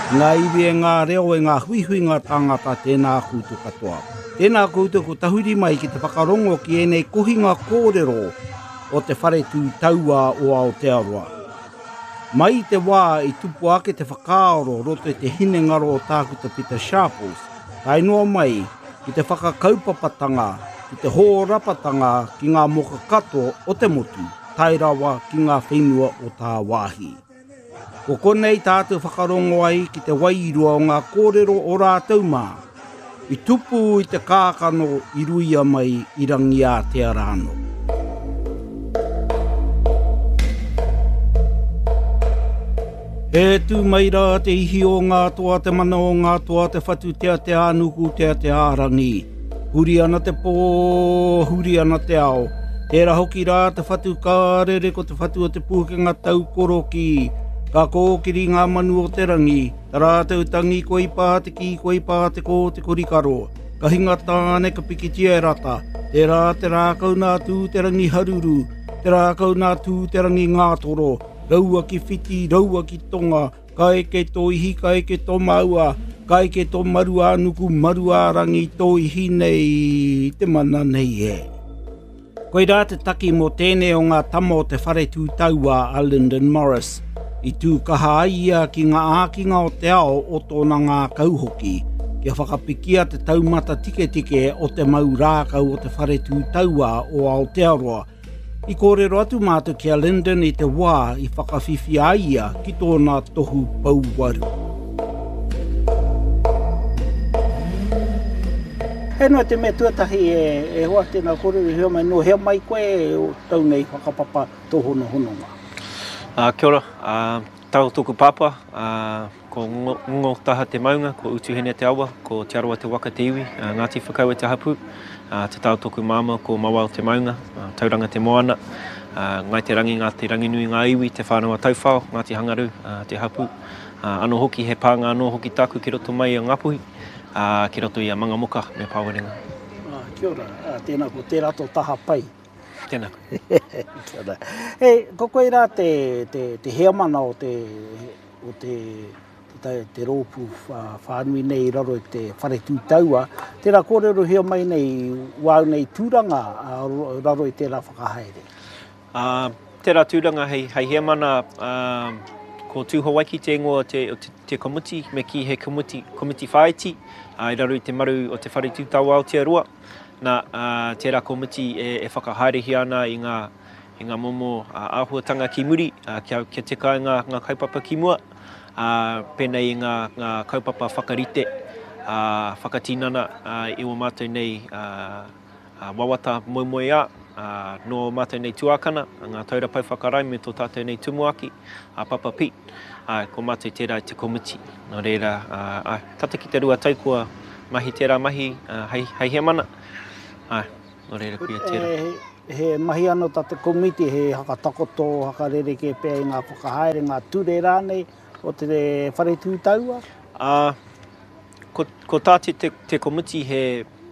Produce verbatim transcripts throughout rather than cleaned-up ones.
Ngā iwi e ngā reo e ngā huihui ngā tangata tēnā koutou katoa. Tēnā koutou ko tahuri mai ki te whakarongo ki enei kohinga kōrero o te whare tū taua o Aotearoa. Mai te wā i tupu ake te whakaoro roto e te hine ngaro o tākuta Peter Sharples, tai noa mai ki te whakakaupapatanga, ki te hōrapatanga ki ngā moka kato o te motu, tai rawa ki ngā whenua o tā wāhi. Ko konei tātou whakarongo ai ki te wairua o ngā kōrero o rātou mā, i tupu i te kākano i ruia mai i rangi a te arano. E tū mai rā te ihi o ngā toa te mana o ngā toa te whatu tea te ānuku tea te ārangi. Huri ana te pō, huri ana te ao. Tērā hoki rā te whatu kārere ko te whatu o te pukenga tau koroki. Ka kōkiri ngā manu o te rangi, tā rātou tangi koi pātiki, koi pātiko te korikaro. Ka hinga tāne ka pikitia e rata, te rā te rākau nā tū te rangi haruru, te rākau nā tū te rangi ngātoro, raua ki whiti, raua ki tonga, ka eke tō ihi, ka eke tō maua, ka eke tō maru ānuku, maru ārangi tō ihi nei, te mana nei e. Koe rā te taki mō tēnei o ngā tama o te whare tū taua a Lyndon Morris. I tū kaha ia ki ngā ākinga o te ao o tōna ngā kauhoki, kia whakapikia te taumata tike tike o te mau rākau o te whare tū taua o Aotearoa. I kōrero atu mātou kia Lyndon i te wā i whakawhiwhi a ia ki tōna tohu pauwaru. He noa te mea tuatahi e, e hoa tēnā kōrero hea mai no hea mai koe o tau nei whakapapa tō hono hononga. Uh, kia ora, uh, tau tōku pāpā, uh, ko ngongo, ngongo taha te maunga, ko utuhene te awa, ko te aroa te waka te iwi, uh, Ngāti Whakau e te hapu, uh, te tau tōku māma, ko mawa o te maunga, uh, tauranga te moana, uh, ngai te rangi, ngā te rangi nui ngā iwi, te whānau tauwhao, Ngāti Hangaru, uh, te hapu, uh, ano hoki he pānga anō hoki tāku ki roto mai a Ngapuhi, uh, ki roto i a Mangamoka me Pāwarenga. Uh, kia ora, uh, tēnā ko te rato taha pai. Tēnā. Hei, ko koe rā te, te, te hea mana o te, o te, te, te rōpu whānui nei raro i te whare tū taua, tērā kōrero hea mai nei wāu nei tūranga uh, raro i tērā whakahaere. Uh, tērā tūranga hei, hei hea mana uh, ko tūho waiki te ingoa te, te, te komuti, me ki he komuti, komuti whaiti, uh, i raro i te maru o te whare tū taua Aotearoa. Nā uh, tērā komiti e, e whakaharehi ana i ngā, i ngā momo uh, āhuatanga ki muri, uh, kia, kia te kai ngā, ngā kaupapa ki mua, uh, pēnei i ngā, ngā kaupapa whakarite, uh, whakatinana uh, i o mātou nei uh, uh, wawata moemoe a, uh, no mātou nei tuakana, ngā taurapau whakarai me tō tātou nei tumuaki, uh, Papa Pete, uh, ko mātou tērā i te komiti. Nō reira, uh, uh, tata ki te rua taukua mahi tērā mahi, uh, hei, hei he mana. Ai, no reira pia tērā. He, he mahi anō tā te komiti, he haka takoto, haka rereke pēr i ngā whakahaere, ngā ture rānei o te whare tū taua? Uh, ko, ko tāti te, te komiti he,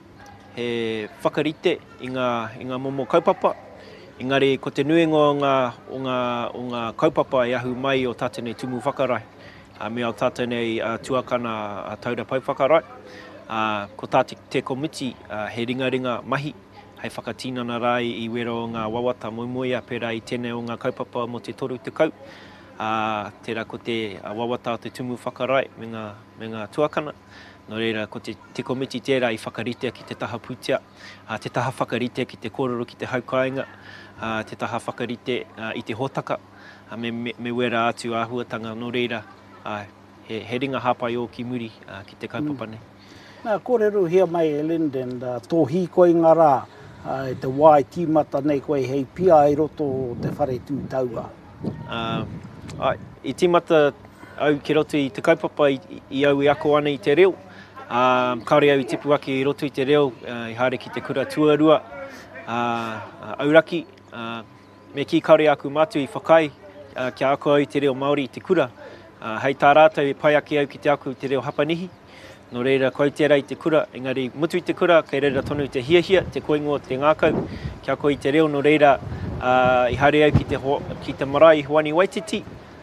he whakarite i ngā, i ngā momo kaupapa. Engari, ko te nuenga o ngā, o ngā, o ngā kaupapa i ahu mai o tātou nei tumu whakarai. Uh, me au tātou nei uh, tuakana uh, taurapau whakarai. Uh, ko tāti te komiti, uh, he ringa ringa mahi, hei whakatinana rai i wero o ngā wawata moemoea pērā i tēnei o ngā kaupapa mo te toru te kau. Uh, tērā ko te uh, wawata o te tumu whakarai me ngā, me ngā tuakana. Nō reira, ko te, te komiti tērā i whakaritea ki te taha pūtea, uh, te taha whakaritea ki te kōrero ki te haukainga, uh, te taha whakarite uh, i te hōtaka, uh, me, me, me wera atu āhuatanga. Nō reira, uh, he, he ringa hapai o ki muri uh, ki te kaupapa nei. Mm. Nā, kōrero hea mai e Lyndon, uh, tō hi koe ngā rā, uh, te wai tīmata nei koe hei pia i roto o te whare tū taua. Uh, ai, I tīmata au ki roto i te kaupapa i, i au i ako ana i te reo. Uh, kaore au i tipu ake i roto i te reo, uh, i haere ki te kura tuarua. Uh, uh, auraki, uh, me ki kaore aku mātu i whakai, uh, kia ako au i te reo Māori i te kura. Uh, hei tā rātou i pai ake au ki te aku i te reo Hapanihi. Nō reira, koe tērā i te kura, engari mutu i te kura, kei reira tonu i te hiahia, te koingo te ngākau, kia koe i te reo, nō reira, uh, i haere au ki te, ho, ki te marae i Hoani Waititi,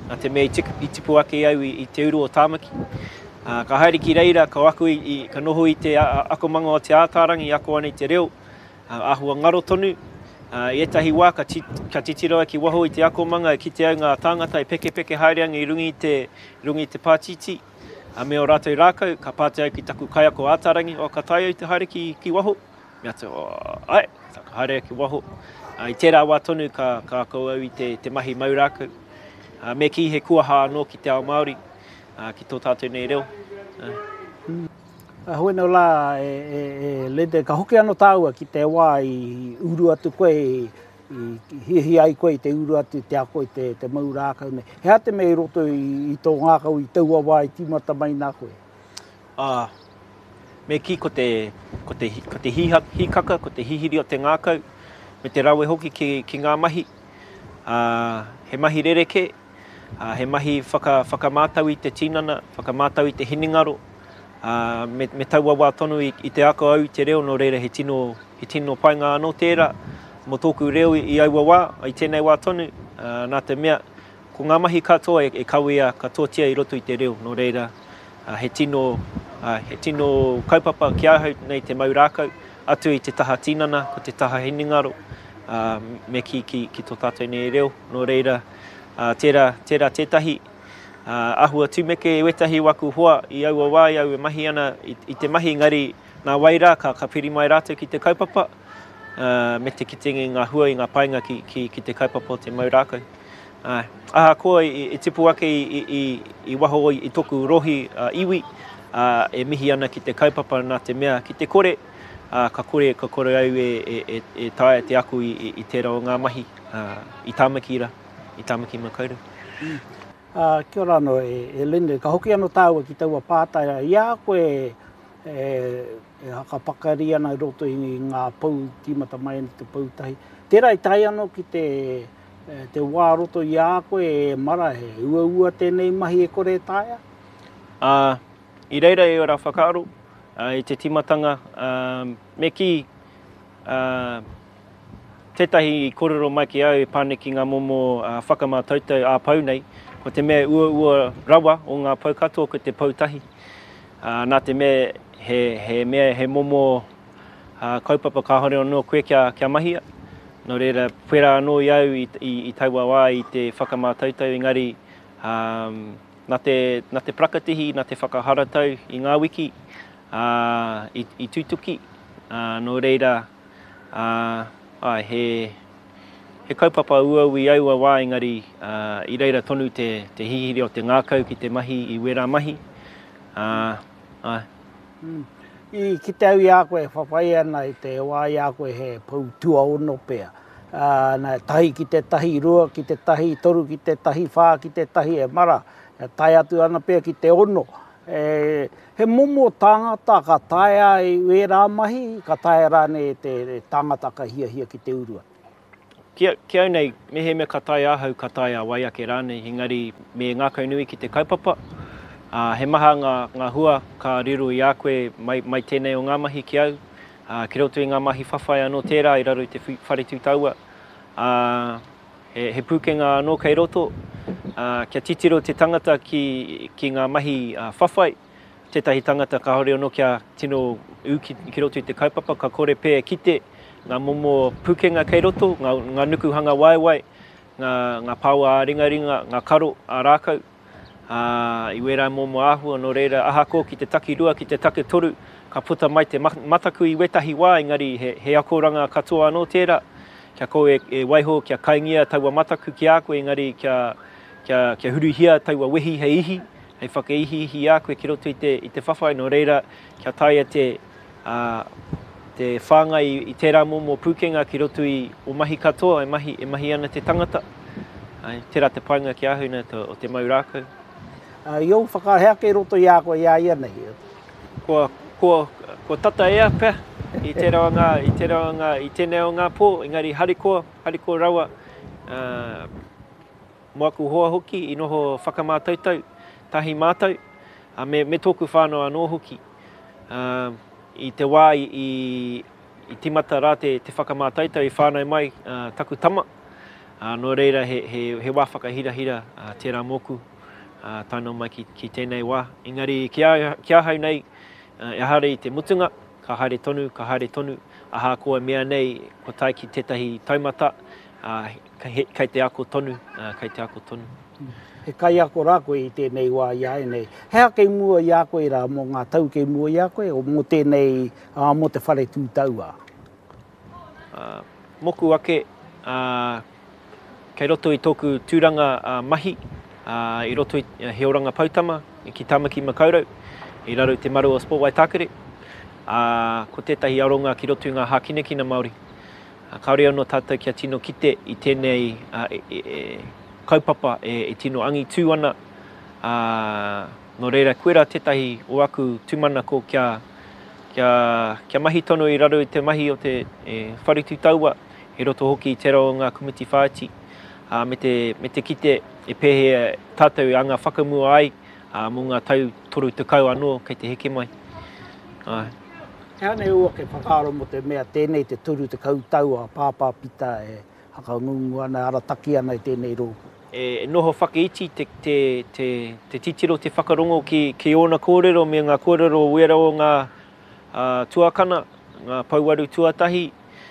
nā te mea i, tiku, i tipu ake au i, i te uru o Tāmaki. Uh, ka haere ki reira, ka waku i, i ka noho i te a, akomanga o te ātārangi, i ako ana i te reo, uh, ahua ngaro tonu. Uh, I etahi wā, ka, tit, ka titiroa ki waho i te akomanga, ki te au ngā tāngata i peke peke haereanga i rungi i te, rungi i te pātiti. Uh, me o rātou rākau, ka pāte au ki taku kaiako ātārangi, o ka tai au te haere ki, ki waho. Me atu, oh, ai, ka haere ki waho. Uh, I tērā wā tonu, ka, ka ako au i te, te mahi mau rākau. Uh, me ki he kuaha anō ki te ao Māori. Uh, ki tō tātou nei reo. Uh. Mm. Uh, hoi nau la, e, e, e, lede, ka hoki anō tāua ki te wā i uru atu koe, i, i hihi ai koe i te uru atu te ako i te, te mau rākau nei. Hea te mei roto i, i tō ngākau i taua wā i tīmata mai nā koe? Uh, me ki ko te, ko te, ko te hiha, hikaka, ko te hihiri o te ngākau, me te rawe hoki ki, ki ngā mahi. Uh, he mahi rereke, Uh, he mahi whaka, whakamātau i te tinana, whakamātau i te hiningaro. Uh, me, me taua wā tonu i, i te ako au i te reo, no reira he tino, he tino painga anō tērā. Mo tōku reo i, i aua wā, i tēnei wā tonu, uh, nā te mea, ko ngā mahi katoa e, e kawea katoatia i roto i te reo, no reira uh, he tino, uh, he tino kaupapa ki ahau nei te mau rākau, atu i te taha tinana, ko te taha hiningaro, uh, me ki, ki, ki tō tātou nei reo, no reira, Uh, tērā, tērā tētahi, uh, ahua tūmeke e wetahi waku hoa i aua wā, i aua mahi ana, i, i te mahi ngari ngā waira, ka, ka piri mai rātou ki te kaupapa, uh, me te kitengi ngā hua i ngā painga ki, ki, ki te kaupapa o te mau rākau. Uh, aha koa i, i tipu ake i, i, i waho i, i toku rohi uh, iwi, uh, e mihi ana ki te kaupapa nā te mea ki te kore, uh, ka kore, ka kore au e, e, e, e taia te aku i, i, i tērā o ngā mahi, uh, i Tāmaki ra. I Tāmaki Makaurau. Mm. Uh, kia ora anō, e, e Linde, ka hoki anō tāua ki taua pātaia, ia koe e, e haka pakari ana i roto i ngā pau tīmata mai ni te pautahi. Tērā i tai anō ki te, te wā roto ia koe e mara he ua ua tēnei mahi e kore tāia? Uh, I reira e ora whakaaro, uh, i te timatanga, uh, me ki uh, tētahi i korero mai ki au e pane ki ngā momo uh, whakamātautau a pau nei, ko te mea ua ua rawa o ngā pau katoa ko te pautahi. Uh, nā te mea he, he mea he momo uh, kaupapa ka hore anō koe kia, kia mahia. Nō reira, whera anō i au i, i, i taua wā i te whakamātautau, engari um, nā, te, nā te prakatihi, nā te whakaharatau i ngā wiki, uh, i, i tūtuki. Uh, nō reira, uh, Ai, he, he kaupapa ua ui aua wā engari, uh, i reira tonu te, te hihiri o te ngākau ki te mahi i wera mahi. Uh, ai. Mm. I ki te au i a koe whawhai ana i te wā i a koe he pau tua ono pēr. Uh, nā tahi ki te tahi rua, ki te tahi toru, ki te tahi whā, ki te tahi e mara. E tai atu ana pēr ki te ono. E, he momo tāngata ka taia i wera mahi, ka taia rāne te tāngata ka hia hia ki te urua. Kia, kia au nei, me he me ka taia ahau, ka taia waiake rāne, engari me ngā kaunui ki te kaupapa. Uh, he maha ngā, ngā hua ka riru i a koe mai, mai tēnei o ngā mahi ki au. Uh, ki roto i ngā mahi whawhai anō tērā, i raro i te whare tūtaua. Uh, he, he pūkenga anō kei roto. Uh, kia titiro te tangata ki, ki ngā mahi uh, whawhai. Tētahi tangata ka hore anō kia tino u ki, ki roto i te kaupapa, ka kore pēr kite, ngā momo pūkenga kei roto, ngā, ngā nukuhanga waiwai, ngā, ngā pāua a ringa ringa, ngā karo a rākau. Uh, I wera momo āhua, no reira ahako ki te taki rua, ki te take toru, ka puta mai te mataku i wetahi wā, engari he, he akoranga katoa anō tērā. Kia koe e, e waiho, kia kaingia taua mataku ki a koe, engari kia Kia, kia huruhia taua wehi he ihi, hei whakaihi ihi a koe ki roto i te, i te whawhai, no reira kia taia te, uh, te whāngai i, i tērā momo pūkenga ki roto i o mahi katoa, e mahi, e mahi ana te tangata. Ai, tērā te painga ki ahuna to, o te mau rākau. Uh, Iau whakahea kei roto i a koe ia ia nei? Ko, ko, ko tata ea pēr, i tērā o ngā, i tērā o ngā, i tēnei o ngā pō, engari harikoa, harikoa rawa. Uh, Moaku hoa hoki, i noho whakamātautau, tahi mātau, uh, me, me tōku whānoa anō hoki. Uh, I te wā i, i, i timata rā te, te whakamātautau i whānau mai uh, taku tama. Uh, no reira, he, he, he wā whakahirahira uh, tērā moku uh, tāna mai ki, ki tēnei wā. Engari, kia, kia hau nei, uh, e hare i te mutunga, ka haere tonu, ka haere tonu, aha koa mea nei, ko tai ki tētahi taumata, uh, kei, kei te ako tonu, uh, kei te ako tonu. He kai ako rā koe i tēnei wā ia e nei. Hea kei mua i a koe rā mō ngā tau kei mua i a koe, o mō tēnei, uh, mō te whare tūtaua? Uh, moku ake, uh, kei roto i tōku tūranga uh, mahi, uh, i roto i uh, he oranga pautama, i ki Tamaki Makaurau, i raro i te maru o Sport Waitakere. Uh, ko tētahi aronga ki roto i ngā hākinekina Māori. Uh, kaore anō tātou kia tino kite i tēnei uh, e, e, e, kaupapa e, e tino angi tū ana. Uh, no reira, koera tētahi o aku tūmana ko kia, kia, kia mahi tono i raro i te mahi o te e, wharitū taua, e roto hoki i tera o ngā kumiti whaati. Uh, me, te, me te kite e pehe tātou i anga whakamua ai, uh, mō ngā tau toru te kau anō kei te heke mai. Uh. Hea nei ua ke whakaaro mo te mea tēnei te turu te kau taua pāpā pita e hakaungungu ana arataki ana i tēnei rōku. E noho whakeiti te, te, te, te titiro te whakarongo ki, ki ōna kōrero me ngā kōrero wera o ngā uh, tuakana, ngā pauaru tuatahi,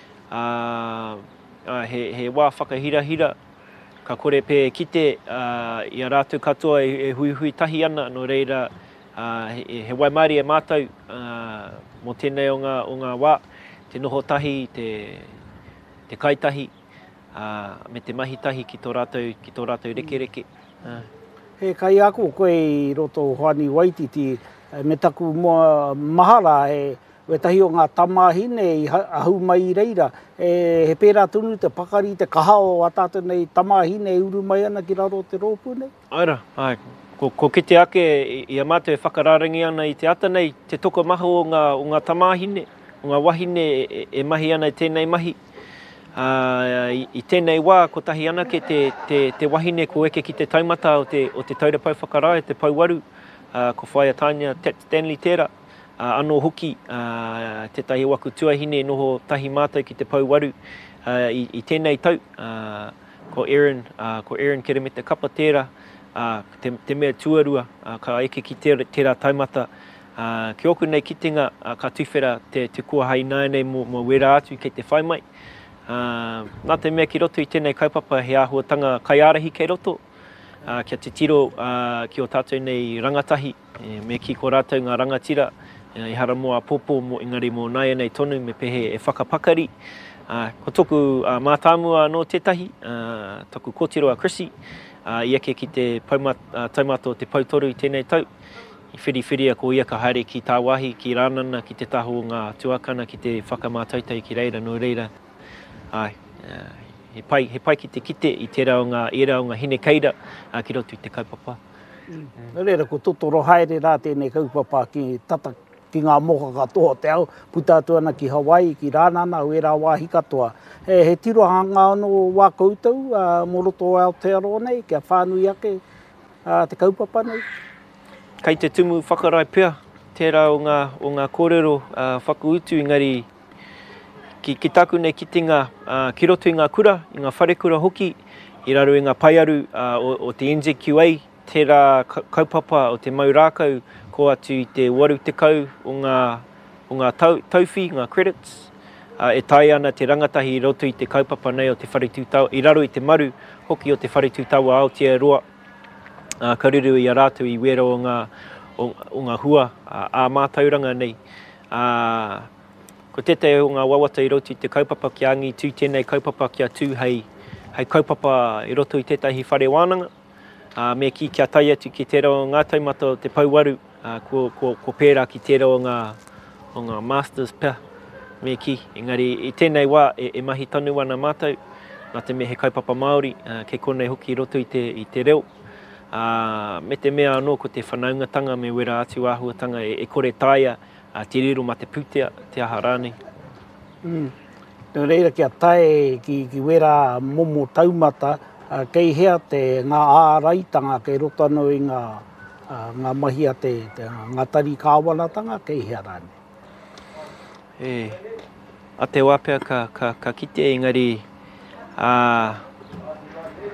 uh, uh, he, he wā whakahirahira, ka kore pē kite uh, i a rātou katoa e, e hui hui tahi ana, no reira uh, he, he waimari e mātou uh, mō tēnei o ngā, o ngā wā, te noho tahi, te, te kaitahi, uh, me te mahi tahi ki tō rātou, ki tō rātou reke reke. Uh. He kai ako koe i roto Hoani Waititi, me taku mua mahara e we tahi o ngā tamahine i ahu mai i reira, e, he pērā tunu te pakari, te kahao a tātou nei tamahine e uru mai ana ki raro te rōpu nei? Aira, ai, ko, ko ki te ake i a mātou e whakararangi ana i te ata nei, te toko maha o ngā, o ngā tamahine, o ngā wahine e, e mahi ana i tēnei mahi. Uh, i, I tēnei wā, ko tahi ana ke te, te, te wahine ko eke ki te taumata o te, o te taura pau whakarae, te pauwaru, uh, ko whaia tānia Ted Stanley tērā. Uh, anō hoki, uh, tētahi waku tuahine noho tahi mātou ki te pauwaru uh, i, i tēnei tau. Uh, ko Aaron, uh, ko Aaron kere me te kapa tērā, uh, te, te mea tuarua, uh, ka eke ki tērā, tērā taumata. Uh, ki oku nei kitenga, uh, ka tuwhera te, te kua hai nānei mō, mō wera atu kei te whaimai. Uh, nā te mea ki roto i tēnei kaupapa he āhuatanga kai arahi kei roto. Uh, kia te tiro uh, ki o tātou nei rangatahi, e, me ki ko rātou ngā rangatira, e hara moa popo mo engari mo nai nei tonu me pehe e whakapakari. Uh, ko toku uh, mātāmua no tētahi, uh, toku kōtiro a Chrissy, uh, i eke ki te paumat, uh, taumato te pautoru i tēnei tau. I whiriwhiria ko ia ka haere ki tā wahi, ki rānana, ki te taho ngā tuakana, ki te whakamātautai ki reira no reira. Ai, uh, he, pai, he pai ki te kite i tērā o ngā era o ngā hine keira uh, ki roto i te kaupapa. Mm. Reira, ko totoro haere rā tēnei kaupapa ki tata ki ngā moka katoa te au, puta atu ana ki Hawaii, ki Rānana, o e rā wāhi katoa. He, he tirohanga anō wā koutou, uh, mo roto o Aotearoa nei, kia whānui ake uh, te kaupapa nei. Kei te tumu whakarai pia, tērā o ngā, o ngā kōrero uh, whakautu, engari ki, ki taku nei kitinga, uh, ki roto i ngā kura, i ngā whare kura hoki, i raro i ngā paiaru uh, o, o te N Z Q A, tērā kaupapa o te maurākau, ko atu i te waru te kau o ngā, o ngā tau, tauwhi, ngā credits. Uh, e tai ana te rangatahi i roto i te kaupapa nei o te wharetūtau, i raro i te maru hoki o te wharetūtau a Aotearoa. Uh, karuru i a rātou i wera o ngā, o, o ngā hua uh, a mātauranga nei. Uh, ko tētai o ngā wawata i roto i te kaupapa ki angi tū tēnei kaupapa kia tū hei, hei kaupapa i roto i tētahi whare wānanga. Uh, me ki kia tai atu ki tērā o ngā taumata o te pauwaru, uh, ko, ko, ko pērā ki tērā o ngā, o ngā masters pia. Me ki, engari i tēnei wā e, e mahi tonu ana mātou, nā te me he kaupapa Māori, uh, kei konei hoki i roto i te, i te reo. Uh, me te mea anō ko te whanaungatanga me wera atu āhuatanga e, e kore taia uh, te riro ma te pūtea, te aha rānei. Mm. Nō reira kia tae ki, ki wera momo taumata, uh, kei hea te ngā āraitanga kei roto anō i ngā, uh, ngā mahia te, te ngā tari kāwanatanga, kei hea rānei. E, a te wāpea ka, ka, ka kite, engari, uh,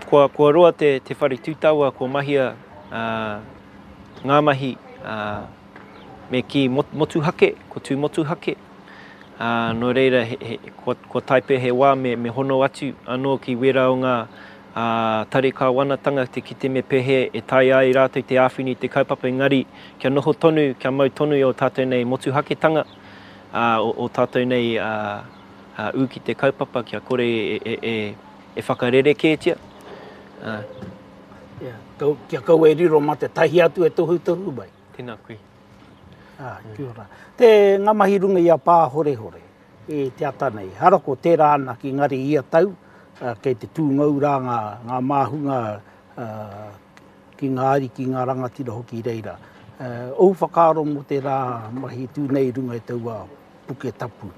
Kua, kua roa te, te whare tūtaua, kua mahia uh, ngā mahi uh, me ki motu hake, ko tū motu hake. Uh, no reira, he, he, kua, kua taipe he wā me, me hono atu anō ki wera o ngā uh, tare kāwanatanga te kite me pehe e tai ai rātou te āwhini te kaupapa engari kia noho tonu, kia mau tonu o tātou nei motu hake tanga uh, o, o tātou nei uh, uh, u ki te kaupapa kia kore e, e, e, e whakarere kētia. Uh. Yeah. Kau, kia kau e riro ma te tahi atu e tohu tohu mai. Tēnā koe. Ah, kia ora. Te ngā mahi runga ia pā hore hore e te ata nei. Harako tērā ana ki ngari ia tau, uh, kei te tūngau rā ngā, ngā māhunga uh, ki ngā ari ki ngā rangatira hoki reira. Uh, ou whakaaro mo te rā mahi tū nei runga e taua puke tapu.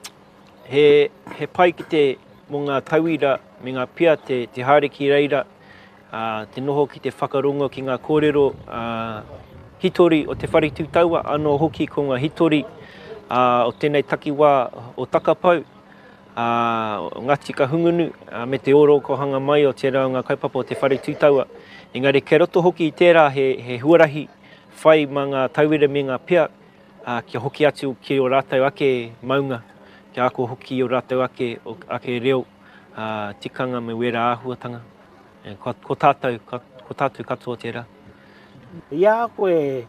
He, he pai ki te mo ngā tauira me ngā pia te, te haere ki reira, uh, te noho ki te whakarongo ki ngā kōrero uh, hitori o te whare tūtaua, anō hoki ko ngā hitori uh, o tēnei takiwā o Takapau, uh, Ngāti Kahungunu, uh, me te oro ko hanga mai o te rao ngā kaupapa o te whare tūtaua. Engari, ke roto hoki i tērā he, he huarahi whai ma ngā tauira me ngā pia, uh, kia hoki atu ki o rātou ake maunga, kia ako hoki o rātou ake, o, ake reo uh, tikanga me wera āhuatanga. E, ko, ko tātou, ko, ko tātou katoa tērā. Ia koe e,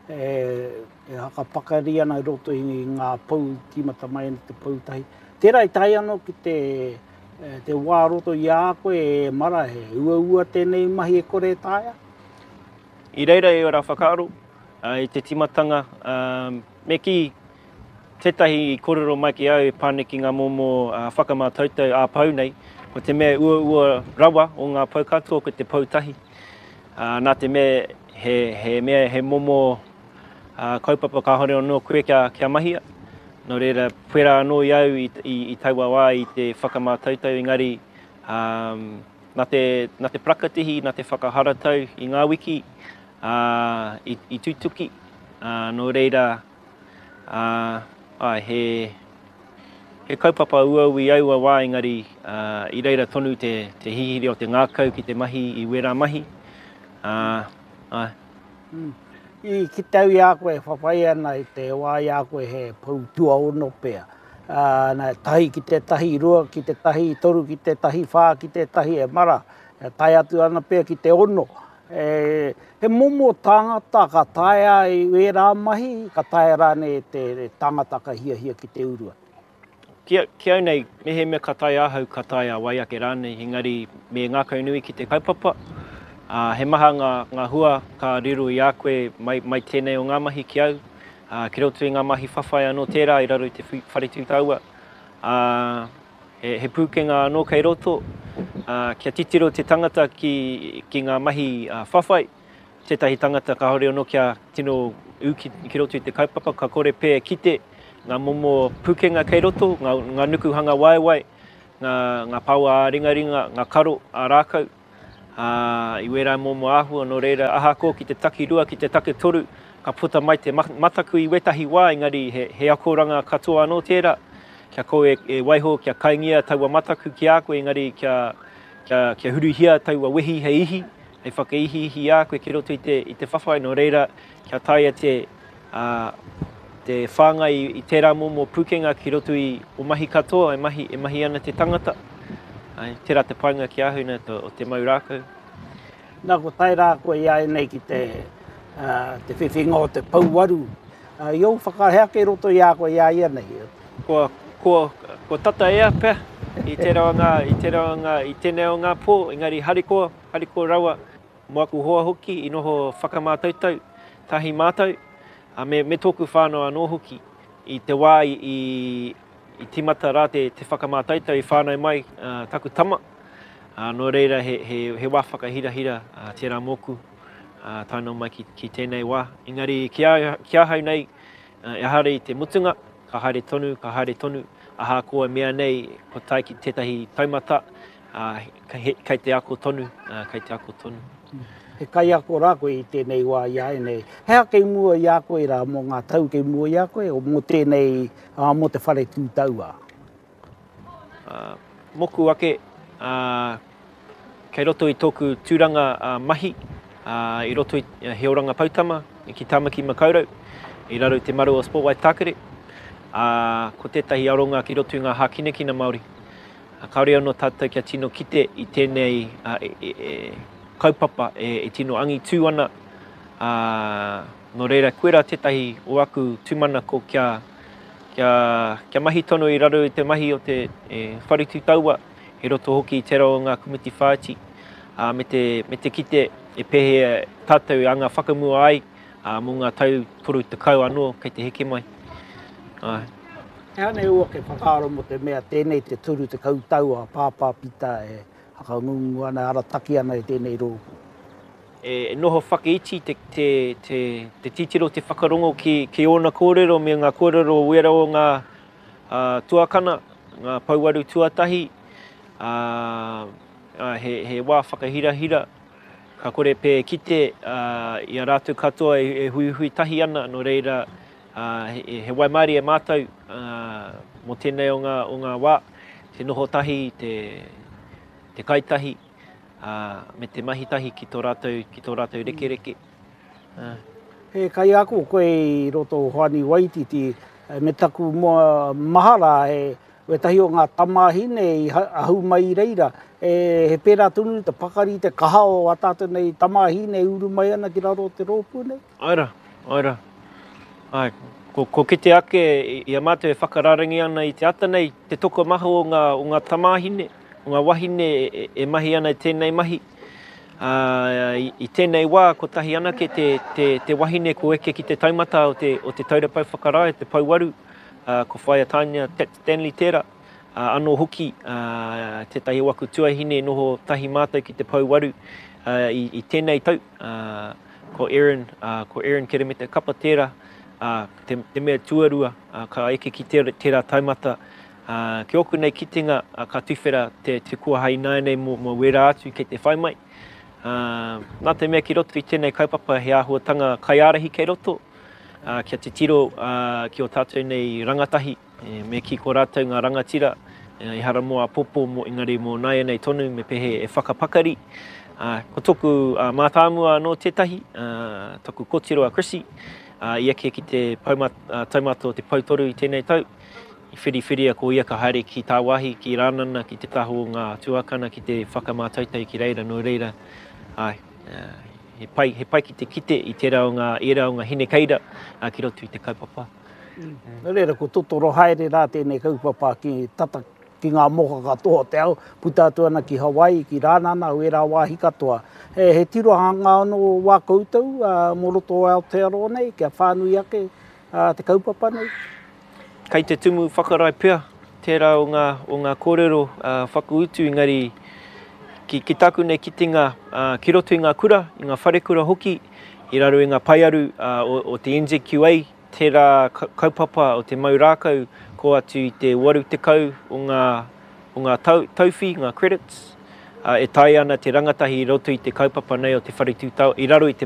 e haka pakari ana i roto i ngā pau timata mai ana te pau tahi. Tērā i tai anō ki te, e, te wā roto ia koe e mara he ua ua tēnei mahi e kore tāia? I reira e ora whakaaro, uh, i te timatanga, um, me ki tētahi i korero mai ki au e pāneki ngā momo uh, whakamātautau a pau nei, ko te mea ua ua rawa o ngā pau katoa ko te pau tahi. Uh, nā te mea he, he mea he momo uh, kaupapa ka hore anō koe kia, kia mahia. Nō reira, puera anō i au i, i, i taua wā i te whakamātautau, engari um, nā, te, nā te prakatihi, nā te whakaharatau i ngā wiki, uh, i, i tutuki. Uh, nō reira, uh, ai, he, he kaupapa uau i aua wā, engari uh, i reira tonu te, te hihiri o te ngākau ki te mahi i wera mahi. Uh, ai. Mm. I ki tau i a koe whawhai ana i te wā i a koe he pautua ono pēr. Uh, nā tahi ki te tahi rua, ki te tahi toru, ki te tahi whā, ki te tahi e mara. E tai atu ana pēr ki te ono. E, he momo tangata ka taia i wera mahi, ka taia rāne te tangata ka hia hia ki te urua. Kia, kia nei, mehe me ka taia ahau ka taia waiake rāne, engari me ngākau nui ki te kaupapa. Uh, he maha ngā, ngā hua ka riru i a koe mai, mai tēnei o ngā mahi ki au. Uh, ki roto i ngā mahi whawhai anō tērā i raro i te whare tūtaua. Uh, he, he pūkenga anō kei roto. Uh, kia titiro te tangata ki, ki ngā mahi uh, whawhai. Tētahi tangata ka hore anō kia tino u ki, ki roto i te kaupapa, ka kore pē kite ngā momo pūkenga kei roto, ngā, ngā nukuhanga waiwai, ngā, ngā paua a ringa ringa, ngā karo a rākau. Uh, I wera momo āhua, no reira aha ko ki te taki rua, ki te take toru, ka puta mai te mataku i wetahi wā, engari he, he akoranga katoa anō tērā. Kia koe e waiho, kia kaingia taua mataku ki a koe, engari kia, kia, kia huruhia taua wehi he ihi, he whakaihi ihi a koe ki roto i te, i te whawhai, no reira kia taia te, uh, te whāngai i, i tērā momo pūkenga ki roto i o mahi katoa, e mahi, e mahi ana te tangata. Ai, tērā te painga ki ahuna o te mau rākau. Nā ko tai rā koe ia e nei ki te, uh, te whiwhinga o te pauaru. Uh, I au whakahea kei roto ia koe ia ia nei. Ko, ko, ko tata ea pēr, i te rao ngā, i te rao ngā, i tēnei o ngā pō, engari harikoa, harikoa rawa, moaku hoa hoki, i noho whakamātautau, tahi mātau, a me, me tōku whānoa anō hoki, i te wā i, i i timata rā te, te whakamātautau i whānau mai uh, taku tama. Uh, no reira he, he, he wā whakahira hira uh, tērā moku uh, tānau mai ki, ki tēnei wā. Engari kia, kia hau nei, uh, e hare i te mutunga, ka haere tonu, ka haere tonu, aha koa mea nei, ko tai ki tētahi taumata, uh, kei, kei te ako tonu, uh, kei te ako tonu. He kai ako rā koe i tēnei wā ia e nei. Hea kei mua i a koe rā mō ngā tau kei mua i a koe, o mō tēnei, uh, mō te whare tūtaua? Uh, moku ake, uh, kei roto i tōku tūranga uh, mahi, uh, i roto i uh, he oranga Pautama, i ki Tāmaki Makaurau, i raro i te maru o Sport Waitakere, uh, ko tētahi aronga ki roto i ngā hākinekina Māori. Uh, kaore anō tātou kia tino kite i tēnei uh, e, e, e, kaupapa e, e tino angi tū ana. Uh, no reira, koe rā tētahi o aku tūmana ko kia, kia, kia mahi tono i raro i te mahi o te e, wharitū taua, he roto hoki i te rao ngā kumiti whāiti, uh, me, te, me te kite e pehe tātou i anga whakamua ai, uh, mō ngā tau toru te kau anō kei te heke mai. Uh. Hea nei ua ke whakaaro mo te mea tēnei te turu te kau taua pāpā pita e hakaungungu ana arataki ana i tēnei rōku. E noho whakeiti te, te, te, te titiro te whakarongo ki, ki ona kōrero me ngā kōrero wera o ngā uh, tuakana, ngā pauaru tuatahi, uh, uh, he, he wā whakahirahira, ka kore pē kite uh, i a rātou katoa e, e hui hui tahi ana, no reira uh, he, he waimari e mātou uh, mo tēnei o ngā, o ngā wā, te noho tahi, te, te kaitahi, Uh, me te mahitahi ki tō rātou, ki tō rātou reke reke. Uh. He kai ako koe i roto Hoani Waititi, me taku mua mahara e we tahi o ngā tamahine i ahu mai reira. E, he pērā tunu te pakari te kaha o a tātou nei tamahine uru mai ana ki raro te rōpū nei. Aira, aira. Ai, ko, ko ki te ake i a mātou e whakararangi ana i te ata nei, te toko maha o ngā, o ngā tamahine. O ngā wahine e, e mahi ana i tēnei mahi. Uh, i, I tēnei wā, ko tahi ana ke te, te, te wahine ko eke ki te taumata o te, o te taurapau whakarae, te pauaru, uh, ko whaia tānia Stanley Tera, uh, anō hoki, uh, te tahi waku tuahine noho tahi mātou ki te pauaru uh, i, i tēnei tau. Uh, ko Aaron, uh, ko Aaron kere me te kapa tērā, uh, te, te mea tuarua, uh, ka eke ki tērā, tērā taumata. Uh, ke oku nei kitenga uh, ka tuwhera te, te kua hai nei mo, mo wera atu kei te whai mai. Uh, nā te mea ki roto i tēnei kaupapa he āhuatanga kai arahi kei roto. Uh, kia te tiro uh, ki o tātou nei rangatahi, e, me ki ko rātou ngā rangatira, e, i hara moa popo mo ingari mo nai nei tonu me pehe e whakapakari. Uh, ko toku uh, mātāmua no tētahi, uh, toku kōtiro a Chrissy, uh, i eke ki te paumat, uh, taumata o te pautoru i tēnei tau. I whiri-whiri a ko ia ka haere ki tā wahi, ki rānana, ki te taho o ngā tuakana, ki te whakamātautau ki reira, no reira. Ai, uh, he, pai, he pai ki te kite i tērā o ngā era o ngā hine keira, uh, ki roto i te kaupapa. Mm. No reira, ko totoro haere rā tēnei kaupapa ki tata ki ngā moka katoa te au, puta atu ana ki Hawaii, ki rānana, o era wāhi katoa. He, he tirohanga anō wā koutou, uh, mo roto o Aotearoa nei, kia whānui ake uh, te kaupapa nei. Kei te tumu whakarai pia, tērā o ngā, o ngā kōrero uh, whakautu, engari ki, ki taku nei kitenga uh, ki roto i ngā kura, i ngā wharekura hoki, i raro i ngā paiaru uh, o, o te N Z Q A, tērā kaupapa o te maurākau, ko atu i te waru te kau o ngā, o ngā tau, tauwhi, ngā credits, uh, e tai ana te rangatahi i roto i te kaupapa nei o te wharetū tau, i raro i te